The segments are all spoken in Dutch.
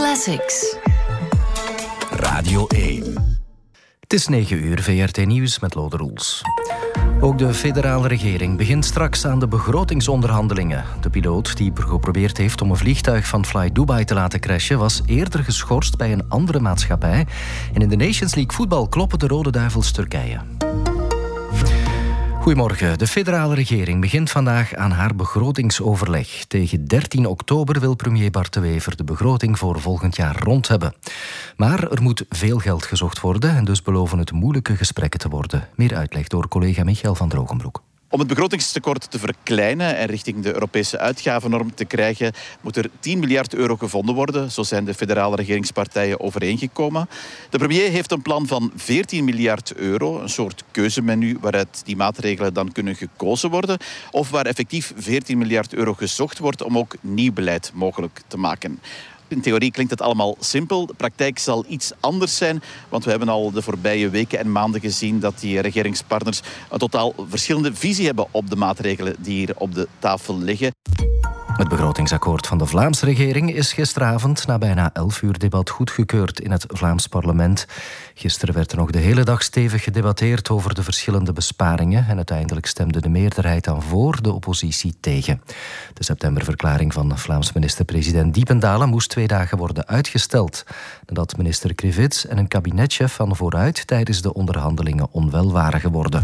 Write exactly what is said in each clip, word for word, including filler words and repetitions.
Classics. Radio één. Het is negen uur, V R T Nieuws met Lode Roels. Ook de federale regering begint straks aan de begrotingsonderhandelingen. De piloot die geprobeerd heeft om een vliegtuig van Fly Dubai te laten crashen was eerder geschorst bij een andere maatschappij. En in de Nations League voetbal kloppen de Rode Duivels Turkije. Goedemorgen. De federale regering begint vandaag aan haar begrotingsoverleg. Tegen dertien oktober wil premier Bart de Wever de begroting voor volgend jaar rond hebben. Maar er moet veel geld gezocht worden en dus beloven het moeilijke gesprekken te worden. Meer uitleg door collega Michael van Drogenbroek. Om het begrotingstekort te verkleinen en richting de Europese uitgavennorm te krijgen, moet er tien miljard euro gevonden worden. Zo zijn de federale regeringspartijen overeengekomen. De premier heeft een plan van veertien miljard euro, een soort keuzemenu waaruit die maatregelen dan kunnen gekozen worden, of waar effectief veertien miljard euro gezocht wordt om ook nieuw beleid mogelijk te maken. In theorie klinkt het allemaal simpel. De praktijk zal iets anders zijn, want we hebben al de voorbije weken en maanden gezien dat die regeringspartners een totaal verschillende visie hebben op de maatregelen die hier op de tafel liggen. Het begrotingsakkoord van de Vlaamse regering is gisteravond na bijna elf uur debat goedgekeurd in het Vlaams parlement. Gisteren werd er nog de hele dag stevig gedebatteerd over de verschillende besparingen en uiteindelijk stemde de meerderheid dan voor, de oppositie tegen. De septemberverklaring van Vlaams minister-president Diependalen moest twee dagen worden uitgesteld, nadat minister Krivits en een kabinetchef van vooruit tijdens de onderhandelingen onwel waren geworden.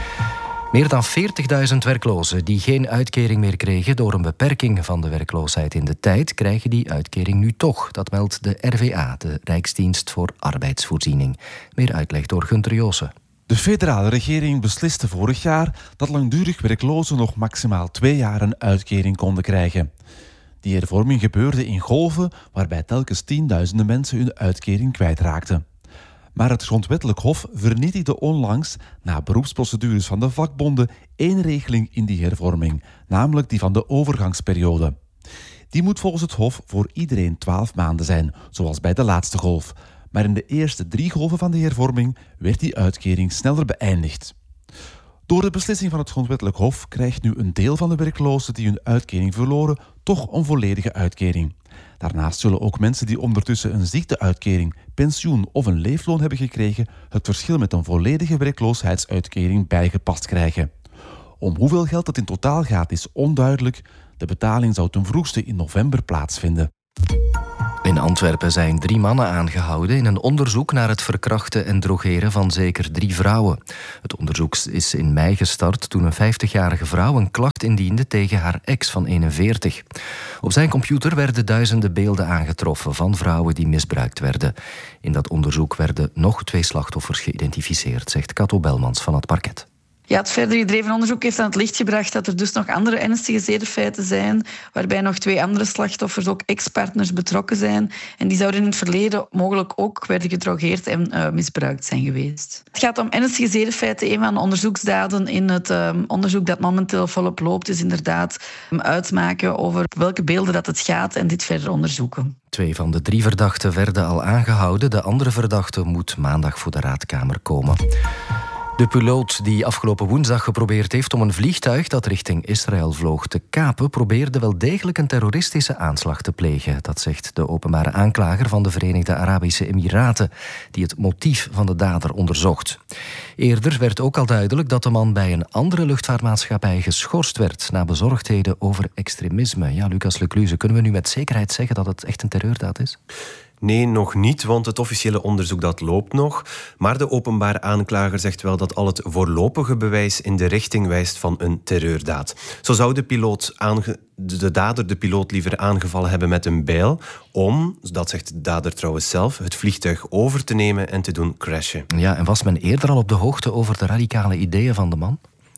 Meer dan veertigduizend werklozen die geen uitkering meer kregen door een beperking van de werkloosheid in de tijd, krijgen die uitkering nu toch. Dat meldt de R V A, de Rijksdienst voor Arbeidsvoorziening. Meer uitleg door Gunter Joosen. De federale regering besliste vorig jaar dat langdurig werklozen nog maximaal twee jaar een uitkering konden krijgen. Die hervorming gebeurde in golven waarbij telkens tienduizenden mensen hun uitkering kwijtraakten. Maar het Grondwettelijk Hof vernietigde onlangs, na beroepsprocedures van de vakbonden, één regeling in die hervorming, namelijk die van de overgangsperiode. Die moet volgens het Hof voor iedereen twaalf maanden zijn, zoals bij de laatste golf. Maar in de eerste drie golven van de hervorming werd die uitkering sneller beëindigd. Door de beslissing van het Grondwettelijk Hof krijgt nu een deel van de werklozen die hun uitkering verloren toch een volledige uitkering. Daarnaast zullen ook mensen die ondertussen een ziekteuitkering, pensioen of een leefloon hebben gekregen, het verschil met een volledige werkloosheidsuitkering bijgepast krijgen. Om hoeveel geld het in totaal gaat is onduidelijk. De betaling zou ten vroegste in november plaatsvinden. In Antwerpen zijn drie mannen aangehouden in een onderzoek naar het verkrachten en drogeren van zeker drie vrouwen. Het onderzoek is in mei gestart toen een vijftigjarige vrouw een klacht indiende tegen haar ex van eenenveertig. Op zijn computer werden duizenden beelden aangetroffen van vrouwen die misbruikt werden. In dat onderzoek werden nog twee slachtoffers geïdentificeerd, zegt Kato Belmans van het parket. Ja, het verder gedreven onderzoek heeft aan het licht gebracht dat er dus nog andere ernstige zedenfeiten zijn, waarbij nog twee andere slachtoffers ook ex-partners betrokken zijn. En die zouden in het verleden mogelijk ook werden gedrogeerd en uh, misbruikt zijn geweest. Het gaat om ernstige zedenfeiten. Een van de onderzoeksdaden in het um, onderzoek dat momenteel volop loopt is inderdaad um, uitmaken over welke beelden dat het gaat en dit verder onderzoeken. Twee van de drie verdachten werden al aangehouden. De andere verdachte moet maandag voor de raadkamer komen. De piloot die afgelopen woensdag geprobeerd heeft om een vliegtuig dat richting Israël vloog te kapen, probeerde wel degelijk een terroristische aanslag te plegen. Dat zegt de openbare aanklager van de Verenigde Arabische Emiraten, die het motief van de dader onderzocht. Eerder werd ook al duidelijk dat de man bij een andere luchtvaartmaatschappij geschorst werd na bezorgdheden over extremisme. Ja, Lucas Lecluze, kunnen we nu met zekerheid zeggen dat het echt een terreurdaad is? Nee, nog niet, want het officiële onderzoek dat loopt nog. Maar de openbare aanklager zegt wel dat al het voorlopige bewijs in de richting wijst van een terreurdaad. Zo zou de, piloot aange- de dader de piloot liever aangevallen hebben met een bijl om, dat zegt de dader trouwens zelf, het vliegtuig over te nemen en te doen crashen. Ja, en was men eerder al op de hoogte over de radicale ideeën van de man?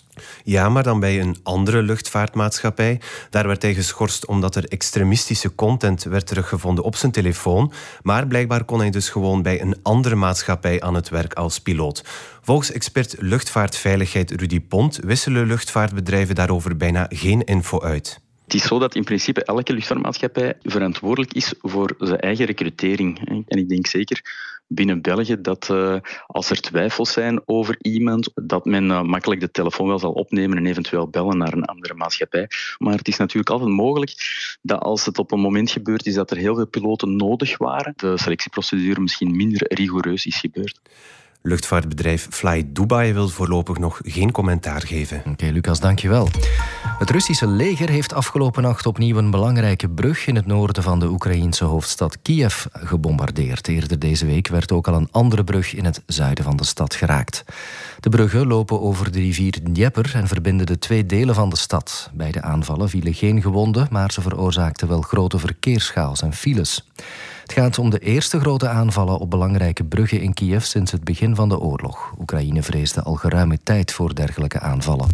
Ja, maar dan bij een andere luchtvaartmaatschappij. Daar werd hij geschorst omdat er extremistische content werd teruggevonden op zijn telefoon. Maar blijkbaar kon hij dus gewoon bij een andere maatschappij aan het werk als piloot. Volgens expert luchtvaartveiligheid Rudy Pont wisselen luchtvaartbedrijven daarover bijna geen info uit. Het is zo dat in principe elke luchtvaartmaatschappij verantwoordelijk is voor zijn eigen recrutering. En ik denk zeker binnen België dat uh, als er twijfels zijn over iemand, dat men uh, makkelijk de telefoon wel zal opnemen en eventueel bellen naar een andere maatschappij. Maar het is natuurlijk altijd mogelijk dat als het op een moment gebeurd is dat er heel veel piloten nodig waren, de selectieprocedure misschien minder rigoureus is gebeurd. Luchtvaartbedrijf Fly Dubai wil voorlopig nog geen commentaar geven. Oké, okay, Lucas, dankjewel. Het Russische leger heeft afgelopen nacht opnieuw een belangrijke brug in het noorden van de Oekraïense hoofdstad Kiev gebombardeerd. Eerder deze week werd ook al een andere brug in het zuiden van de stad geraakt. De bruggen lopen over de rivier Dnieper en verbinden de twee delen van de stad. Bij de aanvallen vielen geen gewonden, maar ze veroorzaakten wel grote verkeerschaos en files. Het gaat om de eerste grote aanvallen op belangrijke bruggen in Kiev sinds het begin van de oorlog. Oekraïne vreesde al geruime tijd voor dergelijke aanvallen.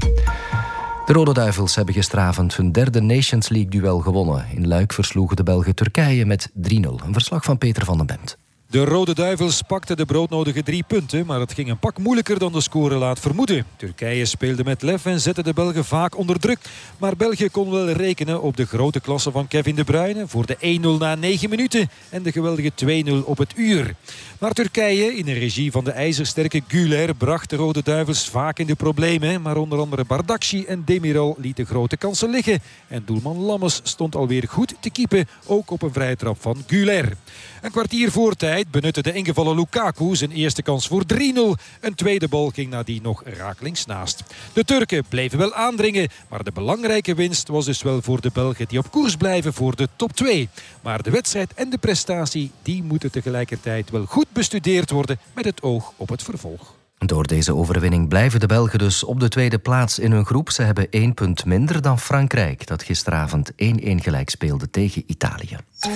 De Rode Duivels hebben gisteravond hun derde Nations League-duel gewonnen. In Luik versloegen de Belgen Turkije met drie nul. Een verslag van Peter van den Bent. De Rode Duivels pakten de broodnodige drie punten, maar het ging een pak moeilijker dan de score laat vermoeden. Turkije speelde met lef en zette de Belgen vaak onder druk. Maar België kon wel rekenen op de grote klasse van Kevin De Bruyne voor de één nul na negen minuten en de geweldige twee nul op het uur. Maar Turkije, in de regie van de ijzersterke Güler, bracht de Rode Duivels vaak in de problemen. Maar onder andere Bardakci en Demiral lieten grote kansen liggen. En doelman Lammes stond alweer goed te keepen, ook op een vrije trap van Güler. Een kwartier voor tijd benutte de ingevallen Lukaku zijn eerste kans voor drie nul. Een tweede bal ging nadien nog rakelings naast. De Turken bleven wel aandringen, maar de belangrijke winst was dus wel voor de Belgen die op koers blijven voor de top twee. Maar de wedstrijd en de prestatie, die moeten tegelijkertijd wel goed bestudeerd worden met het oog op het vervolg. Door deze overwinning blijven de Belgen dus op de tweede plaats in hun groep. Ze hebben één punt minder dan Frankrijk, dat gisteravond één één gelijk speelde tegen Italië.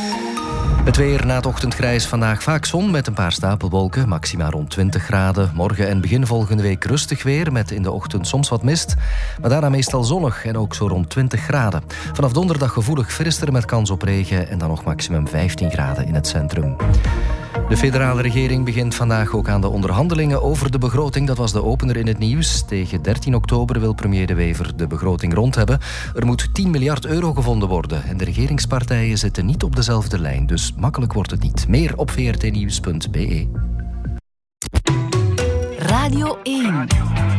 Het weer na het ochtendgrijs vandaag vaak zon met een paar stapelwolken. Maxima rond twintig graden. Morgen en begin volgende week rustig weer met in de ochtend soms wat mist. Maar daarna meestal zonnig en ook zo rond twintig graden. Vanaf donderdag gevoelig frister met kans op regen en dan nog maximum vijftien graden in het centrum. De federale regering begint vandaag ook aan de onderhandelingen over de begroting. Dat was de opener in het nieuws. Tegen dertien oktober wil premier De Wever de begroting rond hebben. Er moet tien miljard euro gevonden worden. En de regeringspartijen zitten niet op dezelfde lijn. Dus makkelijk wordt het niet. Meer op v r t nieuws punt b e. Radio één.